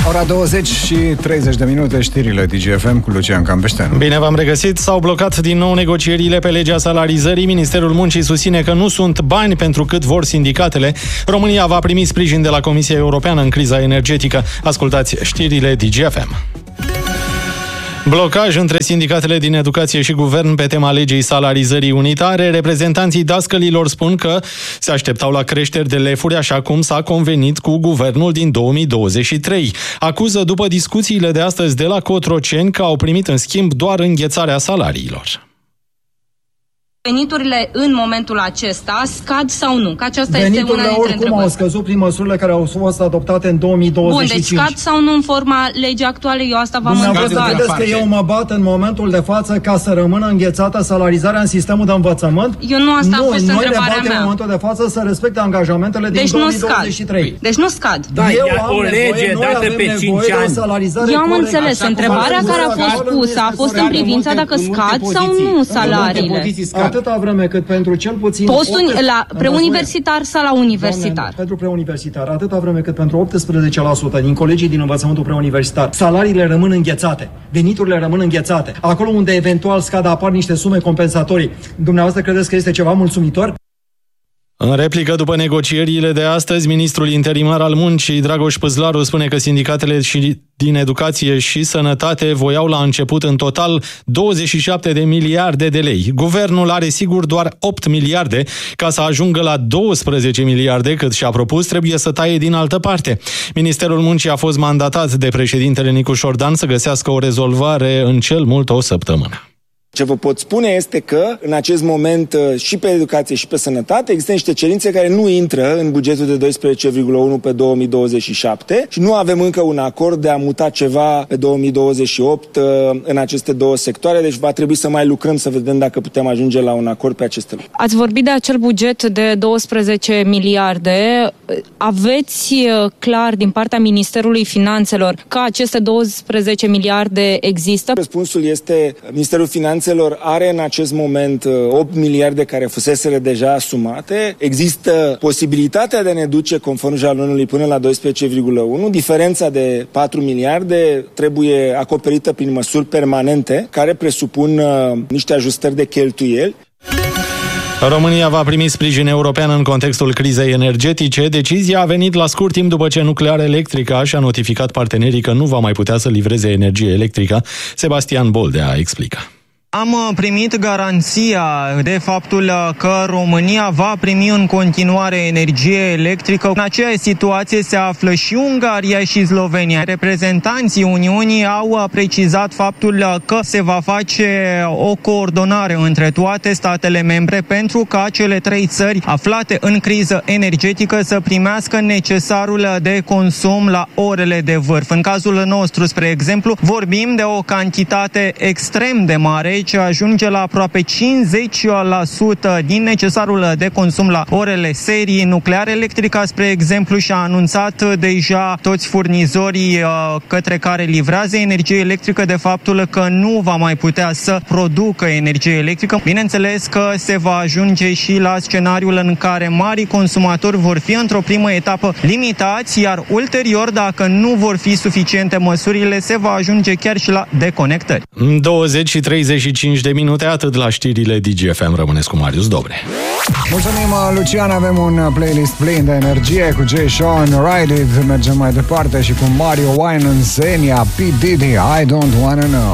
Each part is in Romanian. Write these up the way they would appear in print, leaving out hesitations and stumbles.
Ora 20 și 30 de minute, știrile DGFM cu Lucian Campeșteanu. Bine v-am regăsit. S-au blocat din nou negocierile pe legea salarizării. Ministerul Muncii susține că nu sunt bani pentru cât vor sindicatele. România va primi sprijin de la Comisia Europeană în criza energetică. Ascultați știrile DGFM. Blocaj între sindicatele din educație și guvern pe tema legii salarizării unitare. Reprezentanții dascălilor spun că se așteptau la creșteri de lefuri, așa cum s-a convenit cu guvernul din 2023. Acuză după discuțiile de astăzi de la Cotroceni că au primit în schimb doar înghețarea salariilor. Veniturile în momentul acesta scad sau nu? Că aceasta este una dintre oricum întrebări. au scăzut prin măsurile care au fost adoptate în 2025. Bun, deci scad sau nu în forma legii actuale? Eu asta v-am întrebat. Credeți că eu mă bat în momentul de față ca să rămână înghețată salarizarea în sistemul de învățământ? Eu nu, asta a fost întrebarea noi ne batem mea. în momentul de față să respecte angajamentele din 2023. Deci nu scad. Da, o lege dată pe 5 ani. Eu am înțeles. Întrebarea care a fost pusă a fost în privința dacă scad sau nu salariile. Atâta vreme cât pentru cel puțin... Postul la preuniversitar sau la universitar? Doamne, pentru preuniversitar, atâta vreme cât pentru 18% din colegii din învățământul preuniversitar, salariile rămân înghețate, veniturile rămân înghețate. Acolo unde eventual scad, apar niște sume compensatorii. Dumneavoastră credeți că este ceva mulțumitor? În replică după negocierile de astăzi, ministrul interimar al muncii, Dragoș Păzlaru, spune că sindicatele și din educație și sănătate voiau la început în total 27 de miliarde de lei. Guvernul are sigur doar 8 miliarde. Ca să ajungă la 12 miliarde cât și-a propus, trebuie să taie din altă parte. Ministerul Muncii a fost mandatat de președintele Nicu Șordan să găsească o rezolvare în cel mult o săptămână. Ce vă pot spune este că, în acest moment, și pe educație și pe sănătate, există niște cerințe care nu intră în bugetul de 12,1 pe 2027 și nu avem încă un acord de a muta ceva pe 2028 în aceste două sectoare, deci va trebui să mai lucrăm să vedem dacă putem ajunge la un acord pe aceste lucruri. Ați vorbit de acel buget de 12 miliarde. Aveți clar din partea Ministerului Finanțelor că aceste 12 miliarde există? Răspunsul este, Ministerul Finanțelor are în acest moment 8 miliarde care fuseseră deja asumate. Există posibilitatea de a ne duce, conform jalonului, până la 12,1. Diferența de 4 miliarde trebuie acoperită prin măsuri permanente care presupun niște ajustări de cheltuieli. România va primi sprijin european în contextul crizei energetice. Decizia a venit la scurt timp după ce Nuclear Electrica și-a notificat partenerii că nu va mai putea să livreze energie electrică. Sebastian Boldea explică. Am primit garanția de faptul că România va primi în continuare energie electrică. În aceeași situație se află și Ungaria și Slovenia. Reprezentanții Uniunii au precizat faptul că se va face o coordonare între toate statele membre pentru ca cele trei țări aflate în criză energetică să primească necesarul de consum la orele de vârf. În cazul nostru, spre exemplu, vorbim de o cantitate extrem de mare, ce ajunge la aproape 50% din necesarul de consum la orele serii. Nuclear Electrica, spre exemplu, și-a anunțat deja toți furnizorii către care livrează energie electrică de faptul că nu va mai putea să producă energie electrică. Bineînțeles că se va ajunge și la scenariul în care marii consumatori vor fi într-o primă etapă limitați, iar ulterior, dacă nu vor fi suficiente măsurile, se va ajunge chiar și la deconectări. 20 și 35 de minute, atât la știrile DGFM. Rămâneți cu Marius Dobre. Mulțumim, Lucian. Avem un playlist plin de energie cu Jay Sean, Ride It. Mergem mai departe și cu Mario Winans, Xenia, P. Diddy, I Don't Wanna Know.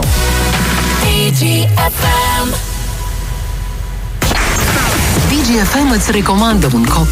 DGFM îți recomandă un cocktail